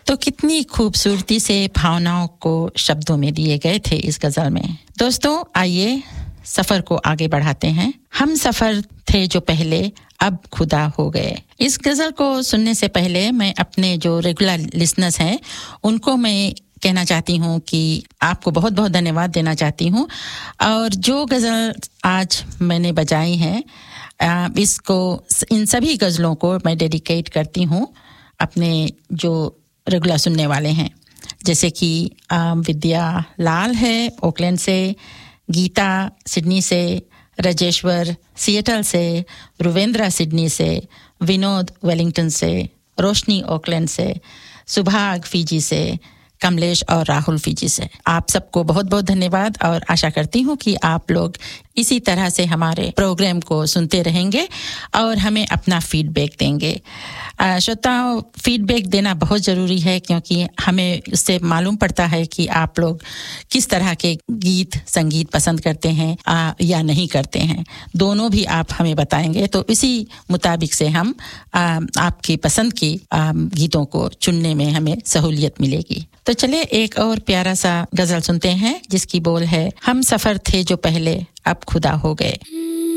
तो कितनी खूबसूरती से भावनाओं को शब्दों में दिए गए थे इस गजल में। दोस्तों आइए सफर को आगे बढ़ाते हैं। हम सफर थे जो पहले अब खुदा हो गए। इस गजल को सुनने से पहले मैं अपने जो रेगुलर लिसनर्स हैं उनको मैं कहना चाहती हूँ कि आपको बहुत बहुत धन्यवाद देना चाहती हूँ। और जो गजल आज मैंने बजाई हैं इसको इन सभी गजलों को मैं डेडिकेट करती हूँ अपने जो रेगुलर सुनने वाले हैं, जैसे कि विद्या लाल है ओकलैंड से, गीता सिडनी से, राजेश्वर सिएटल से, रुवेंद्रा सिडनी से, विनोद वेलिंगटन से, रोशनी ओकलैंड से, सुभाग फीजी से, कमलेश और राहुल फीजी से। आप सबको बहुत बहुत धन्यवाद और आशा करती हूँ कि आप लोग इसी तरह से हमारे प्रोग्राम को सुनते रहेंगे और हमें अपना फीडबैक देंगे। श्रोताओं, फीडबैक देना बहुत ज़रूरी है क्योंकि हमें उससे मालूम पड़ता है कि आप लोग किस तरह के गीत संगीत पसंद करते हैं या नहीं करते हैं। दोनों भी आप हमें बताएंगे तो इसी मुताबिक से हम आपकी पसंद की गीतों को चुनने में हमें सहूलियत मिलेगी। तो चलिए एक और प्यारा सा गजल सुनते हैं जिसकी बोल है, हम सफर थे जो पहले अब खुदा हो गए।